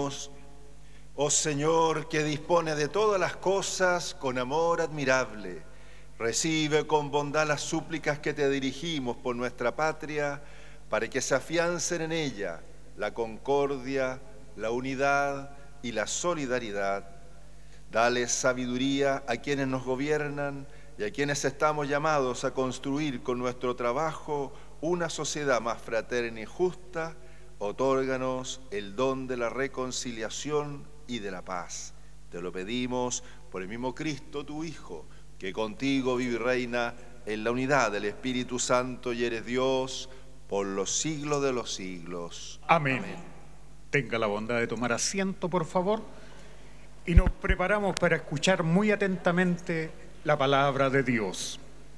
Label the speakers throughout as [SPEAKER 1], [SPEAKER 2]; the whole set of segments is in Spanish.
[SPEAKER 1] decimos: oh Señor, que dispone de todas las cosas con amor admirable, recibe con bondad las súplicas que te dirigimos por nuestra patria, para que se afiancen en ella la concordia, la unidad y la solidaridad. Dale sabiduría a quienes nos gobiernan y a quienes estamos llamados a construir con nuestro trabajo una sociedad más fraterna y justa. Otórganos el don de la reconciliación y de la paz. Te lo pedimos por el mismo Cristo, tu Hijo, que contigo vive y reina en la unidad del Espíritu Santo y eres Dios por los siglos de los siglos.
[SPEAKER 2] Amén. Amén. Tenga la bondad de tomar asiento, por favor, y nos preparamos para escuchar muy atentamente la palabra de Dios.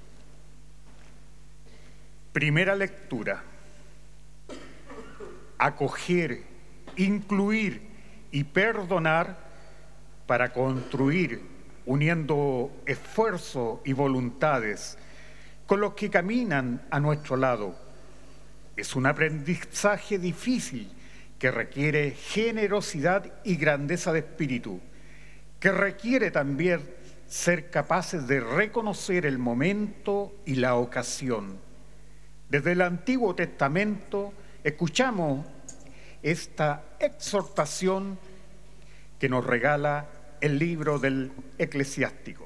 [SPEAKER 2] Primera lectura. Acoger, incluir y perdonar para construir, uniendo esfuerzo y voluntades con los que caminan a nuestro lado. Es un aprendizaje difícil que requiere generosidad y grandeza de espíritu, que requiere también ser capaces de reconocer el momento y la ocasión. Desde el Antiguo Testamento escuchamos esta exhortación que nos regala el libro del Eclesiástico.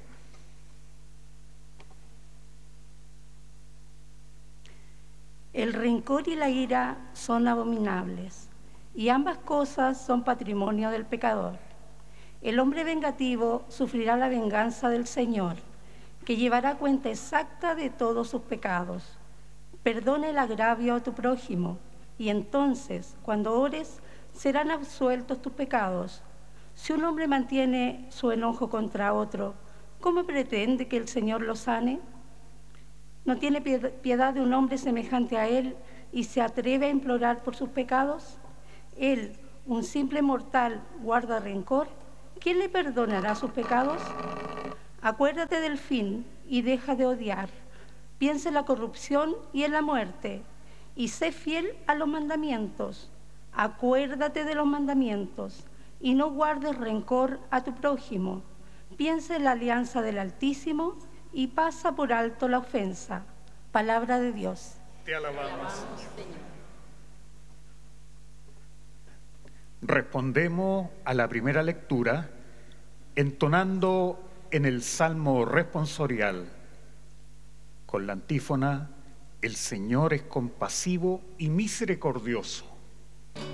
[SPEAKER 3] El rencor y la ira son abominables, y ambas cosas son patrimonio del pecador. El hombre vengativo sufrirá la venganza del Señor, que llevará cuenta exacta de todos sus pecados. Perdona el agravio a tu prójimo, y entonces, cuando ores, serán absueltos tus pecados. Si un hombre mantiene su enojo contra otro, ¿cómo pretende que el Señor lo sane? ¿No tiene piedad de un hombre semejante a él y se atreve a implorar por sus pecados? Él, un simple mortal, guarda rencor. ¿Quién le perdonará sus pecados? Acuérdate del fin y deja de odiar. Piensa en la corrupción y en la muerte, y sé fiel a los mandamientos. Acuérdate de los mandamientos y no guardes rencor a tu prójimo. Piensa en la alianza del Altísimo y pasa por alto la ofensa. Palabra de Dios.
[SPEAKER 2] Te alabamos, Señor. Respondemos a la primera lectura entonando en el Salmo responsorial con la antífona: el Señor es compasivo y misericordioso.